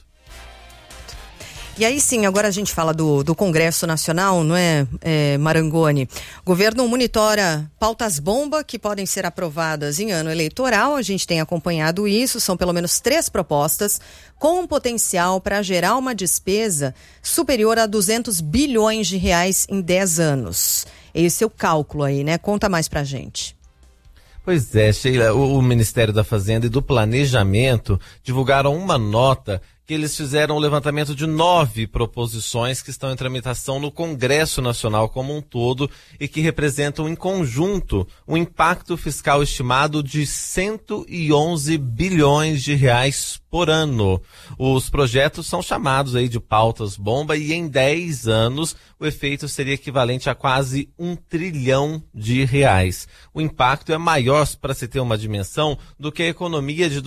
E aí sim, agora a gente fala do Congresso Nacional, não é, Marangoni? O governo monitora pautas bomba que podem ser aprovadas em ano eleitoral. A gente tem acompanhado isso, são pelo menos 3 propostas com um potencial para gerar uma despesa superior a 200 bilhões de reais em 10 anos. Esse é o cálculo aí, né? Conta mais pra gente. Pois é, Sheila, o Ministério da Fazenda e do Planejamento divulgaram uma nota que eles fizeram um levantamento de 9 proposições que estão em tramitação no Congresso Nacional como um todo e que representam em conjunto um impacto fiscal estimado de 111 bilhões de reais por ano. Os projetos são chamados aí de pautas bomba e em 10 anos o efeito seria equivalente a quase 1 trilhão de reais. O impacto é maior, para se ter uma dimensão, do que a economia de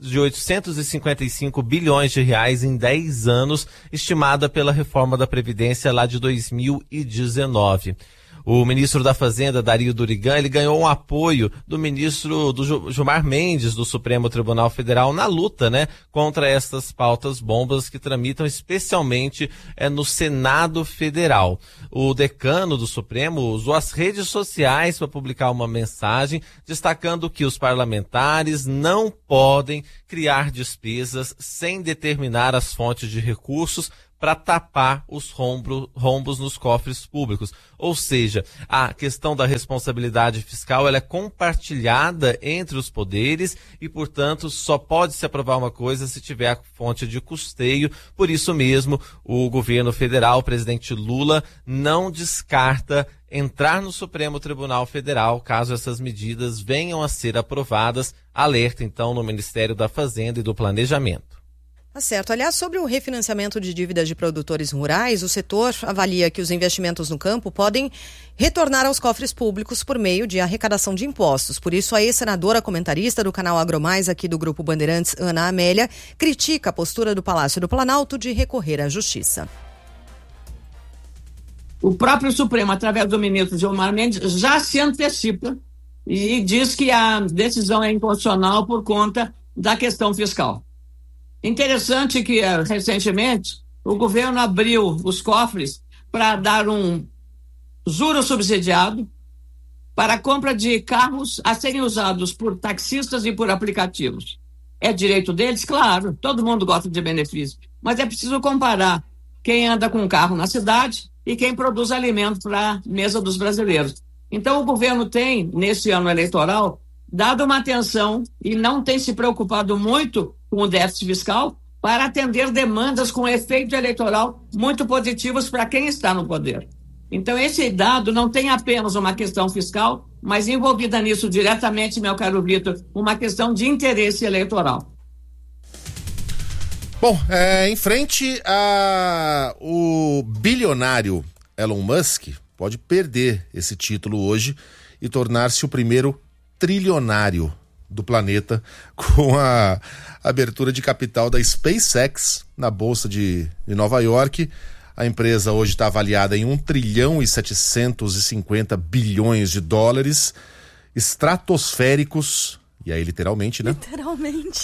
855 bilhões de reais em 10 anos, estimada pela reforma da Previdência lá de 2019. O ministro da Fazenda, Dario Durigan, ele ganhou um apoio do ministro Gilmar Mendes, do Supremo Tribunal Federal, na luta, né, contra essas pautas bombas que tramitam especialmente no Senado Federal. O decano do Supremo usou as redes sociais para publicar uma mensagem destacando que os parlamentares não podem criar despesas sem determinar as fontes de recursos para tapar os rombos nos cofres públicos. Ou seja, a questão da responsabilidade fiscal ela é compartilhada entre os poderes e, portanto, só pode se aprovar uma coisa se tiver a fonte de custeio. Por isso mesmo, o governo federal, o presidente Lula, não descarta entrar no Supremo Tribunal Federal caso essas medidas venham a ser aprovadas. Alerta, então, no Ministério da Fazenda e do Planejamento. Tá certo. Aliás, sobre o refinanciamento de dívidas de produtores rurais, o setor avalia que os investimentos no campo podem retornar aos cofres públicos por meio de arrecadação de impostos. Por isso, a ex-senadora comentarista do canal AgroMais aqui do Grupo Bandeirantes, Ana Amélia, critica a postura do Palácio do Planalto de recorrer à Justiça. O próprio Supremo, através do ministro Gilmar Mendes, já se antecipa e diz que a decisão é inconstitucional por conta da questão fiscal. Interessante que, recentemente, o governo abriu os cofres para dar um juro subsidiado para a compra de carros a serem usados por taxistas e por aplicativos. É direito deles? Claro, todo mundo gosta de benefício. Mas é preciso comparar quem anda com um carro na cidade e quem produz alimento para a mesa dos brasileiros. Então, o governo tem, nesse ano eleitoral, dado uma atenção e não tem se preocupado muito com o déficit fiscal, para atender demandas com efeito eleitoral muito positivos para quem está no poder. Então, esse dado não tem apenas uma questão fiscal, mas envolvida nisso diretamente, meu caro Vitor, uma questão de interesse eleitoral. Bom, em frente o bilionário Elon Musk pode perder esse título hoje e tornar-se o primeiro trilionário do planeta com a abertura de capital da SpaceX na Bolsa de Nova York. A empresa hoje está avaliada em 1 trilhão e 750 bilhões de dólares estratosféricos. E aí, literalmente, né? Literalmente.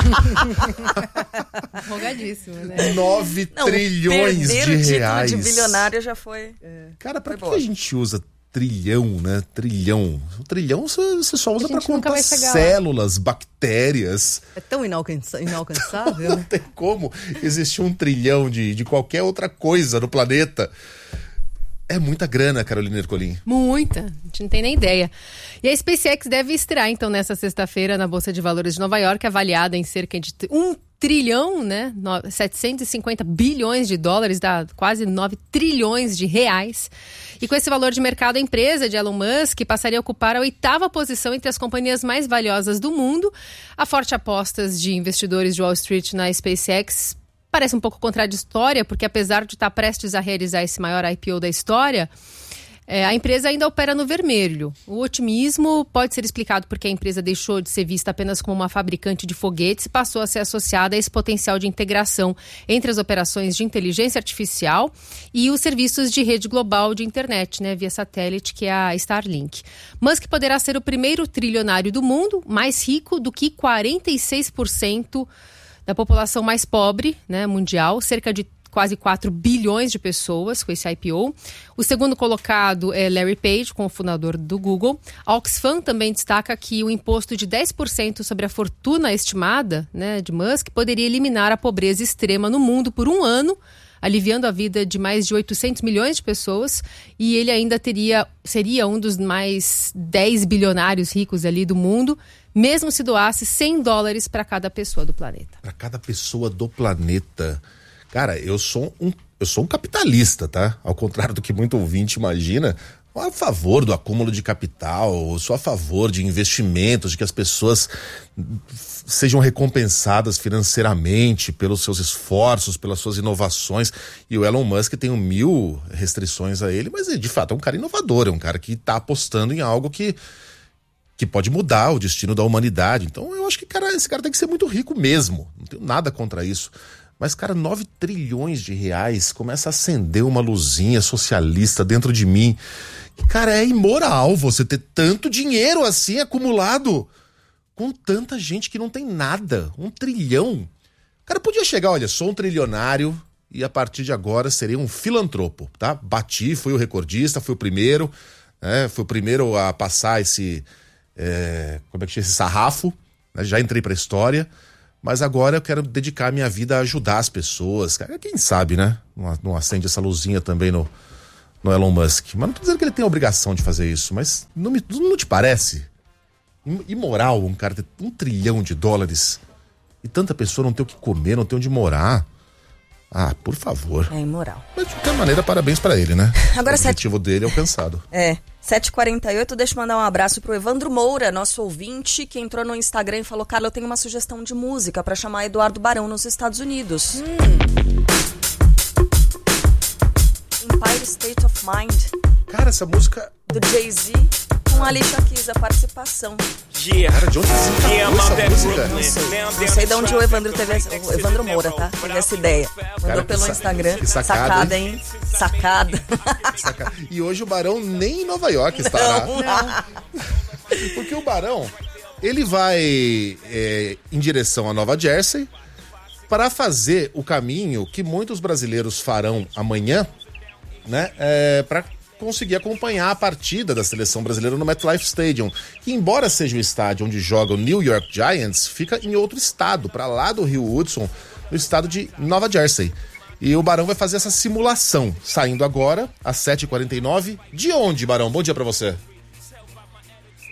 Rogadíssimo, né? 9 trilhões de reais. O título de bilionário já foi. Cara, pra que a gente usa trilhão, né? Trilhão. O trilhão você só usa pra contar células, bactérias. É tão inalcançável. Não tem como existir 1 trilhão de qualquer outra coisa no planeta. É muita grana, Carolina Ercolim. Muita, a gente não tem nem ideia. E a SpaceX deve estrear, então, nessa sexta-feira na Bolsa de Valores de Nova York, avaliada em cerca de 1 trilhão, né? 750 bilhões de dólares, dá quase 9 trilhões de reais. E com esse valor de mercado, a empresa de Elon Musk passaria a ocupar a 8ª posição entre as companhias mais valiosas do mundo. A forte apostas de investidores de Wall Street na SpaceX parece um pouco contraditória, porque apesar de estar prestes a realizar esse maior IPO da história, a empresa ainda opera no vermelho. O otimismo pode ser explicado porque a empresa deixou de ser vista apenas como uma fabricante de foguetes e passou a ser associada a esse potencial de integração entre as operações de inteligência artificial e os serviços de rede global de internet, né, via satélite, que é a Starlink. Musk poderá ser o primeiro trilionário do mundo, mais rico do que 46% da população mais pobre, né, mundial, cerca de quase 4 bilhões de pessoas com esse IPO. O segundo colocado é Larry Page, com o fundador do Google. A Oxfam também destaca que o imposto de 10% sobre a fortuna estimada, né, de Musk poderia eliminar a pobreza extrema no mundo por 1 ano, aliviando a vida de mais de 800 milhões de pessoas, e ele ainda seria um dos mais 10 bilionários ricos ali do mundo, mesmo se doasse $100 para cada pessoa do planeta. Para cada pessoa do planeta. Cara, eu sou um capitalista, tá? Ao contrário do que muito ouvinte imagina, eu sou a favor do acúmulo de capital, eu sou a favor de investimentos, de que as pessoas sejam recompensadas financeiramente pelos seus esforços, pelas suas inovações. E o Elon Musk tem 1000 restrições a ele, mas de fato é um cara inovador, é um cara que está apostando em algo que pode mudar o destino da humanidade. Então eu acho que esse cara tem que ser muito rico mesmo. Não tenho nada contra isso. Mas, cara, 9 trilhões de reais começa a acender uma luzinha socialista dentro de mim. Cara, é imoral você ter tanto dinheiro assim acumulado com tanta gente que não tem nada. 1 trilhão. O cara podia chegar, olha, sou um trilionário e a partir de agora serei um filantropo, tá? Bati, fui o recordista, fui o primeiro, né? Fui o primeiro a passar esse sarrafo, né? Já entrei pra história. Mas agora eu quero dedicar minha vida a ajudar as pessoas. Quem sabe, né? Não acende essa luzinha também no Elon Musk. Mas não tô dizendo que ele tem a obrigação de fazer isso, mas não te parece imoral um cara ter 1 trilhão de dólares e tanta pessoa não ter o que comer, não ter onde morar? Ah, por favor. É imoral. Mas de qualquer maneira, parabéns pra ele, né? Agora, o objetivo dele é alcançado. 7h48, deixa eu mandar um abraço pro Evandro Moura, nosso ouvinte, que entrou no Instagram e falou: Carla, eu tenho uma sugestão de música pra chamar Eduardo Barão nos Estados Unidos. Empire State of Mind. Cara, essa música... do Jay-Z com a Alicia Keys, a participação. Cara, de onde você essa música? Não sei de onde o Evandro teve o Evandro Moura, tá? Teve essa ideia. Mandou pelo Instagram. Que sacada, hein? Sacada. E hoje o Barão nem em Nova York estará. Não. Porque o Barão, ele vai em direção a Nova Jersey para fazer o caminho que muitos brasileiros farão amanhã, né? Para conseguir acompanhar a partida da seleção brasileira no MetLife Stadium, que embora seja o estádio onde joga o New York Giants, fica em outro estado, para lá do Rio Hudson, no estado de Nova Jersey. E o Barão vai fazer essa simulação, saindo agora às 7h49. De onde, Barão? Bom dia para você.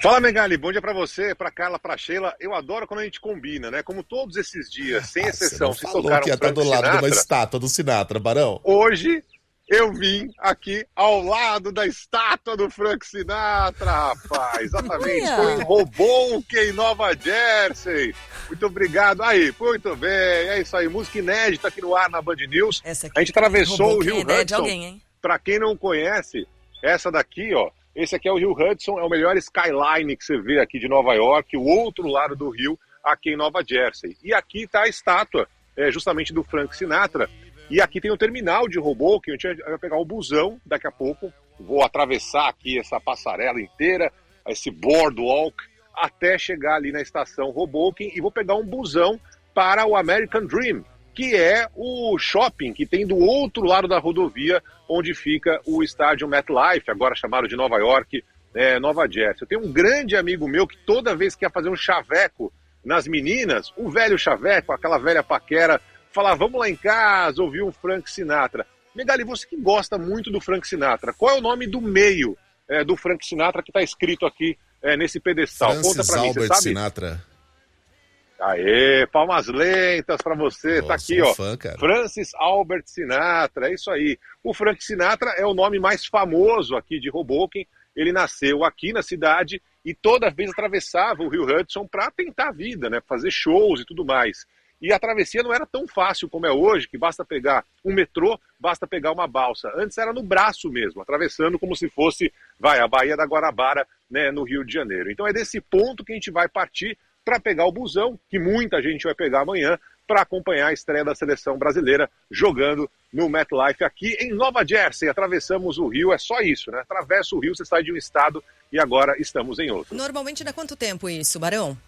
Fala, Megali, bom dia pra você, pra Carla, pra Sheila. Eu adoro quando a gente combina, né? Como todos esses dias, sem exceção, se tocaram que ia estar do lado de uma estátua do Sinatra, Barão. Hoje eu vim aqui ao lado da estátua do Frank Sinatra, rapaz. Exatamente, estou em Hoboken, em Nova Jersey. Muito obrigado. Aí, muito bem, é isso aí. Música inédita aqui no ar na Band News. A gente atravessou o Rio Hudson. Pra quem não conhece, essa daqui, ó. Esse aqui é o Rio Hudson, é o melhor skyline que você vê aqui de Nova York, o outro lado do rio, aqui em Nova Jersey. E aqui está a estátua, justamente do Frank Sinatra. E aqui tem o terminal de Hoboken, a gente vai pegar o busão daqui a pouco. Vou atravessar aqui essa passarela inteira, esse boardwalk, até chegar ali na estação Hoboken e vou pegar um busão para o American Dream, que é o shopping que tem do outro lado da rodovia, onde fica o estádio MetLife, agora chamado de Nova York, Nova Jersey. Eu tenho um grande amigo meu que toda vez que ia fazer um chaveco nas meninas, o velho chaveco, aquela velha paquera, falava, vamos lá em casa, ouvir um Frank Sinatra. Megali, você que gosta muito do Frank Sinatra, qual é o nome do meio do Frank Sinatra que está escrito aqui nesse pedestal? Conta pra mim, você sabe? Sinatra. Aê, palmas lentas pra você, tá aqui, ó, Francis Albert Sinatra, é isso aí. O Frank Sinatra é o nome mais famoso aqui de Hoboken, ele nasceu aqui na cidade e toda vez atravessava o Rio Hudson pra tentar a vida, né, fazer shows e tudo mais. E a travessia não era tão fácil como é hoje, que basta pegar um metrô, basta pegar uma balsa. Antes era no braço mesmo, atravessando como se fosse, a Baía da Guanabara, né, no Rio de Janeiro. Então é desse ponto que a gente vai partir para pegar o busão, que muita gente vai pegar amanhã, para acompanhar a estreia da seleção brasileira jogando no MetLife aqui em Nova Jersey. Atravessamos o rio, é só isso, né? Atravessa o rio, você sai de um estado e agora estamos em outro. Normalmente dá quanto tempo isso, Barão?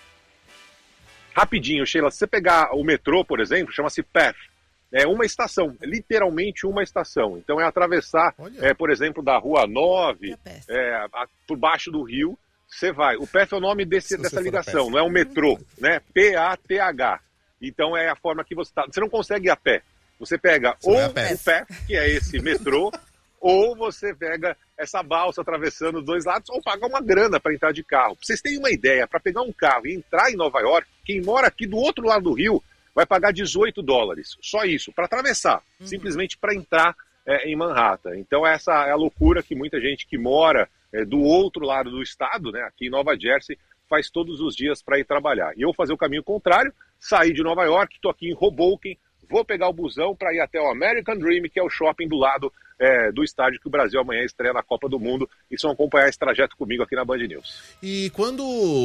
Rapidinho, Sheila. Se você pegar o metrô, por exemplo, chama-se PATH. É uma estação, literalmente uma estação. Então é atravessar, por exemplo, da Rua 9, por baixo do rio, você vai. O PATH é o nome dessa ligação, não é um metrô, né? PATH. Então é a forma que você está. Você não consegue ir a pé. Você pega ou o PATH, que é esse metrô, ou você pega essa balsa atravessando os dois lados, ou paga uma grana para entrar de carro. Pra vocês terem uma ideia, para pegar um carro e entrar em Nova York, quem mora aqui do outro lado do rio vai pagar $18. Só isso, para atravessar. Simplesmente para entrar em Manhattan. Então essa é a loucura que muita gente que mora do outro lado do estado, né, aqui em Nova Jersey, faz todos os dias para ir trabalhar. E eu vou fazer o caminho contrário, sair de Nova York, estou aqui em Hoboken, vou pegar o busão para ir até o American Dream, que é o shopping do lado do estádio que o Brasil amanhã estreia na Copa do Mundo, e vão acompanhar esse trajeto comigo aqui na Band News. E quando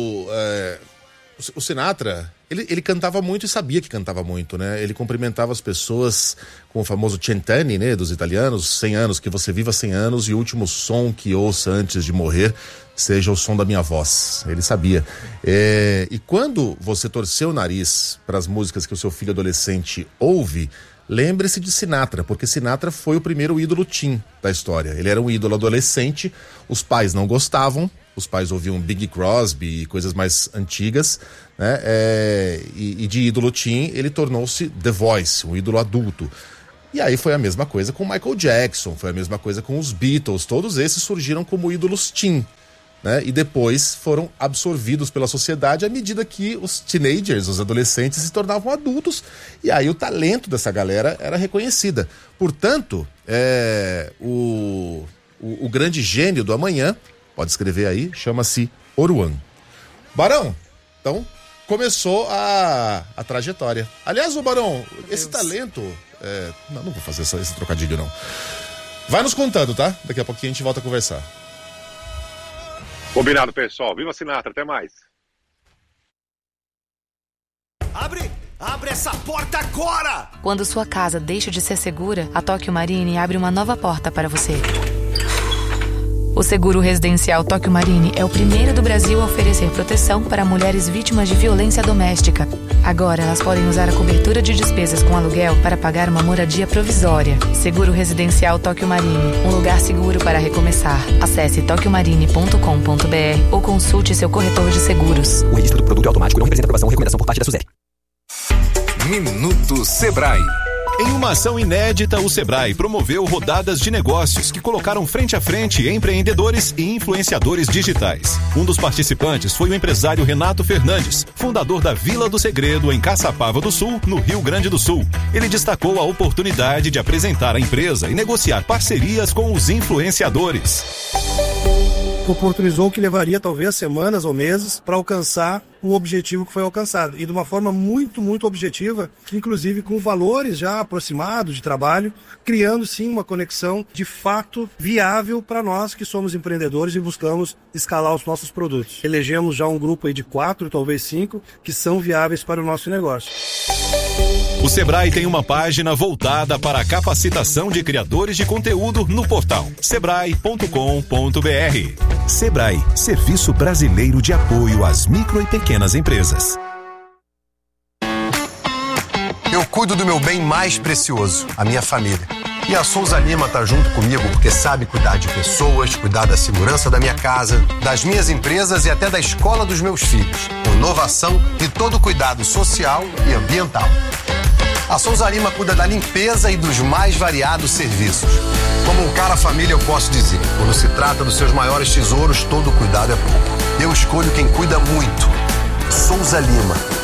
o Sinatra, ele cantava muito e sabia que cantava muito, né? Ele cumprimentava as pessoas com o famoso Cent'anni, né, dos italianos, 100 anos, que você viva 100 anos e o último som que ouça antes de morrer seja o som da minha voz. Ele sabia. E quando você torceu o nariz para as músicas que o seu filho adolescente ouve, lembre-se de Sinatra, porque Sinatra foi o primeiro ídolo teen da história. Ele era um ídolo adolescente, os pais não gostavam, os pais ouviam Bing Crosby e coisas mais antigas, né? E de ídolo teen ele tornou-se The Voice, um ídolo adulto. E aí foi a mesma coisa com Michael Jackson, foi a mesma coisa com os Beatles, todos esses surgiram como ídolos teen, né? E depois foram absorvidos pela sociedade à medida que os teenagers, os adolescentes, se tornavam adultos, e aí o talento dessa galera era reconhecida. Portanto, o grande gênio do amanhã, pode escrever aí, chama-se Oruan. Barão, então começou a trajetória. Aliás, o Barão, esse talento... não vou fazer esse trocadilho, não. Vai nos contando, tá? Daqui a pouquinho a gente volta a conversar. Combinado, pessoal. Viva Sinatra, até mais. Abre essa porta agora! Quando sua casa deixa de ser segura, a Tóquio Marine abre uma nova porta para você. O seguro residencial Tóquio Marine é o primeiro do Brasil a oferecer proteção para mulheres vítimas de violência doméstica. Agora elas podem usar a cobertura de despesas com aluguel para pagar uma moradia provisória. Seguro residencial Tóquio Marine, um lugar seguro para recomeçar. Acesse tokyomarine.com.br ou consulte seu corretor de seguros. O registro do produto é automático e não representa aprovação ou recomendação por parte da SUSEP. Minuto Sebrae. Em uma ação inédita, o Sebrae promoveu rodadas de negócios que colocaram frente a frente empreendedores e influenciadores digitais. Um dos participantes foi o empresário Renato Fernandes, fundador da Vila do Segredo, em Caçapava do Sul, no Rio Grande do Sul. Ele destacou a oportunidade de apresentar a empresa e negociar parcerias com os influenciadores. Oportunizou que levaria talvez semanas ou meses para alcançar o objetivo que foi alcançado. E de uma forma muito, muito objetiva, inclusive com valores já aproximados de trabalho, criando sim uma conexão de fato viável para nós que somos empreendedores e buscamos escalar os nossos produtos. Elegemos já um grupo aí de 4, talvez 5, que são viáveis para o nosso negócio. O Sebrae tem uma página voltada para a capacitação de criadores de conteúdo no portal sebrae.com.br. Sebrae, Serviço Brasileiro de Apoio às Micro e Pequenas Empresas. Eu cuido do meu bem mais precioso, a minha família. E a Souza Lima tá junto comigo porque sabe cuidar de pessoas, cuidar da segurança da minha casa, das minhas empresas e até da escola dos meus filhos. Com inovação e todo cuidado social e ambiental. A Souza Lima cuida da limpeza e dos mais variados serviços. Como um cara família, eu posso dizer, quando se trata dos seus maiores tesouros, todo cuidado é pouco. Eu escolho quem cuida muito. Souza Lima.